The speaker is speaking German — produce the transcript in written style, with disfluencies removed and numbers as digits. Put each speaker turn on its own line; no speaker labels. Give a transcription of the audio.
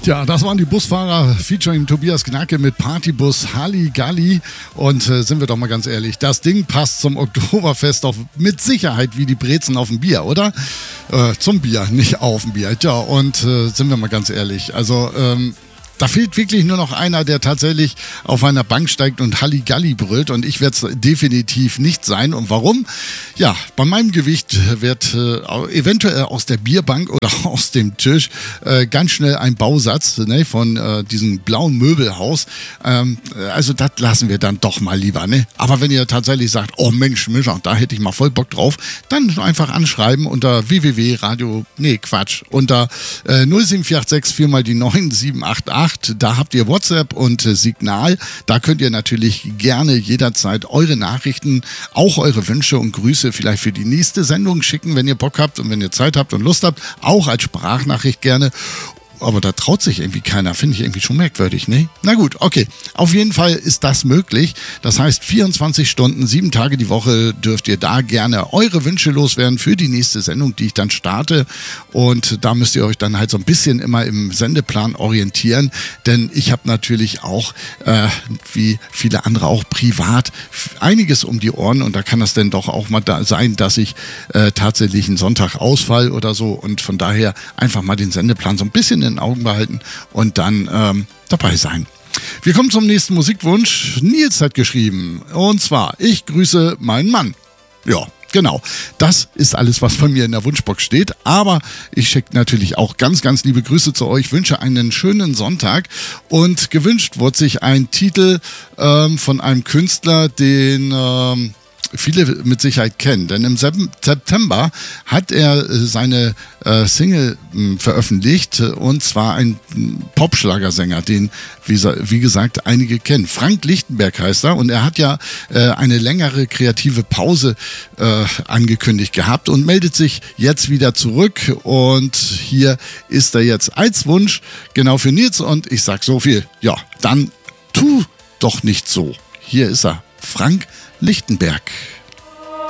Tja, das waren die Busfahrer featuring Tobias Gnacke mit Partybus Halligalli. Und sind wir doch mal ganz ehrlich, das Ding passt zum Oktoberfest doch mit Sicherheit wie die Brezen auf dem Bier, oder? Zum Bier, nicht auf dem Bier. Tja, und sind wir mal ganz ehrlich, also da fehlt wirklich nur noch einer, der tatsächlich auf einer Bank steigt und Halligalli brüllt, und ich werde es definitiv nicht sein. Und warum? Ja, bei meinem Gewicht wird eventuell aus der Bierbank oder aus dem Tisch ganz schnell ein Bausatz, ne, von diesem blauen Möbelhaus. Also das lassen wir dann doch mal lieber. Ne? Aber wenn ihr tatsächlich sagt, oh Mensch, Mischa, da hätte ich mal voll Bock drauf, dann einfach anschreiben unter unter 07486 4 mal die 9788. Da habt ihr WhatsApp und Signal. Da könnt ihr natürlich gerne jederzeit eure Nachrichten, auch eure Wünsche und Grüße vielleicht für die nächste Sendung schicken, wenn ihr Bock habt und wenn ihr Zeit habt und Lust habt. Auch als Sprachnachricht gerne. Aber da traut sich irgendwie keiner, finde ich irgendwie schon merkwürdig, ne? Na gut, okay. Auf jeden Fall ist das möglich. Das heißt, 24 Stunden, 7 Tage die Woche dürft ihr da gerne eure Wünsche loswerden für die nächste Sendung, die ich dann starte. Und da müsst ihr euch dann halt so ein bisschen immer im Sendeplan orientieren. Denn ich habe natürlich auch, wie viele andere auch privat, einiges um die Ohren. Und da kann das denn doch auch mal sein, dass ich tatsächlich einen Sonntag ausfall oder so. Und von daher einfach mal den Sendeplan so ein bisschen in den Augen behalten und dann dabei sein. Wir kommen zum nächsten Musikwunsch. Nils hat geschrieben, und zwar: Ich grüße meinen Mann. Ja, genau. Das ist alles, was bei mir in der Wunschbox steht. Aber ich schicke natürlich auch ganz, ganz liebe Grüße zu euch. Wünsche einen schönen Sonntag. Und gewünscht wurde sich ein Titel von einem Künstler, den viele mit Sicherheit kennen, denn im September hat er seine Single veröffentlicht, und zwar ein Popschlagersänger, den, wie gesagt, einige kennen. Frank Lichtenberg heißt er, und er hat ja eine längere kreative Pause angekündigt gehabt und meldet sich jetzt wieder zurück, und hier ist er jetzt als Wunsch genau für Nils, und ich sag so viel, ja, dann tu doch nicht so. Hier ist er, Frank Lichtenberg.